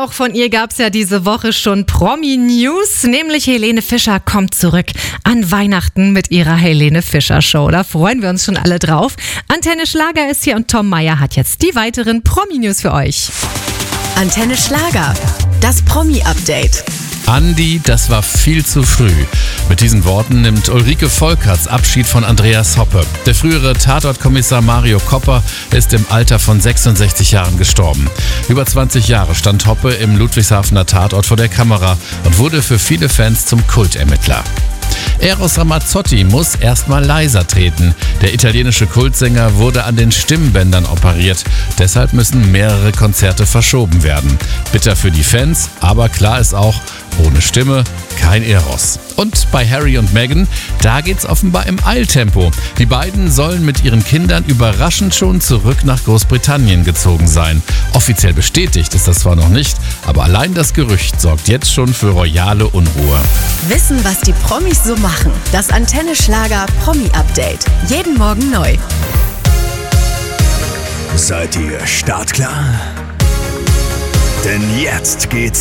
auch von ihr gab es ja diese Woche schon Promi-News, nämlich Helene Fischer kommt zurück an Weihnachten mit ihrer Helene Fischer Show. Da freuen wir uns schon alle drauf. Antenne Schlager ist hier und Tom Meyer hat jetzt die weiteren Promi-News für euch. Antenne Schlager, das Promi-Update. Andi, das war viel zu früh. Mit diesen Worten nimmt Ulrike Volkerts Abschied von Andreas Hoppe. Der frühere Tatortkommissar Mario Kopper ist im Alter von 66 Jahren gestorben. Über 20 Jahre stand Hoppe im Ludwigshafener Tatort vor der Kamera und wurde für viele Fans zum Kultermittler. Eros Ramazzotti muss erstmal leiser treten. Der italienische Kultsänger wurde an den Stimmbändern operiert. Deshalb müssen mehrere Konzerte verschoben werden. Bitter für die Fans, aber klar ist auch, ohne Stimme kein Eros. Und bei Harry und Meghan, da geht's offenbar im Eiltempo. Die beiden sollen mit ihren Kindern überraschend schon zurück nach Großbritannien gezogen sein. Offiziell bestätigt ist das zwar noch nicht, aber allein das Gerücht sorgt jetzt schon für royale Unruhe. Wissen, was die Promis so machen. Das Antenne Schlager Promi-Update. Jeden Morgen neu. Seid ihr startklar? Denn jetzt geht's